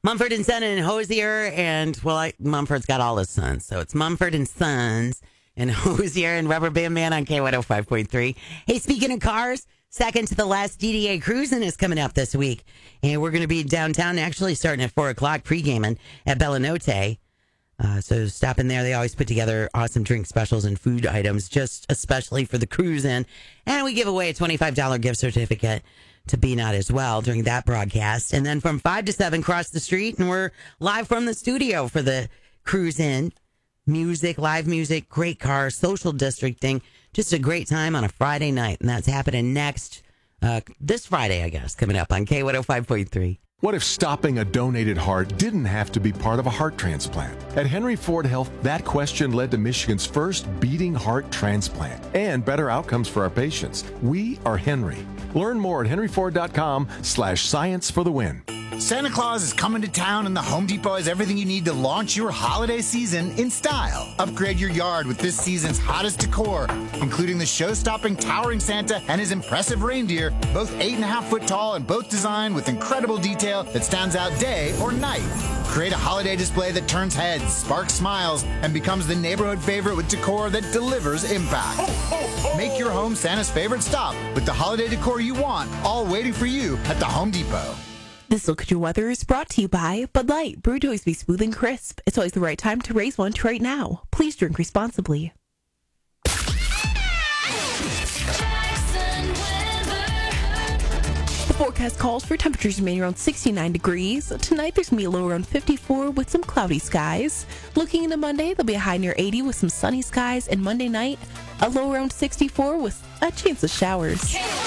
Mumford and Son and Hosier, and Mumford's got all his sons, so it's Mumford and Sons and Hosier and Rubber Band Man on K105.3. Hey, speaking of cars, second to the last DDA Cruising is coming up this week, and we're going to be downtown, actually starting at 4 o'clock pre-gaming at Bellanote. So stop in there. They always put together awesome drink specials and food items, just especially for the cruise-in. And we give away a $25 gift certificate to BNOT as well during that broadcast. And then from 5 to 7, cross the street, and we're live from the studio for the cruise-in. Music, live music, great cars, social districting. Just a great time on a Friday night. And that's happening this Friday, I guess, coming up on K105.3. What if stopping a donated heart didn't have to be part of a heart transplant? At Henry Ford Health, that question led to Michigan's first beating heart transplant and better outcomes for our patients. We are Henry. Learn more at henryford.com/science for the win. Santa Claus is coming to town, and the Home Depot has everything you need to launch your holiday season in style. Upgrade your yard with this season's hottest decor, including the show-stopping towering Santa and his impressive reindeer, both 8.5 foot tall and both designed with incredible detail that stands out day or night. Create a holiday display that turns heads, sparks smiles, and becomes the neighborhood favorite with decor that delivers impact. Make your home Santa's favorite stop with the holiday decor you want, all waiting for you at the Home Depot. This Look at Your Weather is brought to you by Bud Light, brewed to always be smooth and crisp. It's always the right time to raise one right now. Please drink responsibly. The forecast calls for temperatures remaining around 69 degrees. Tonight there's going to be a low around 54 with some cloudy skies. Looking into Monday, there'll be a high near 80 with some sunny skies. And Monday night, a low around 64 with a chance of showers.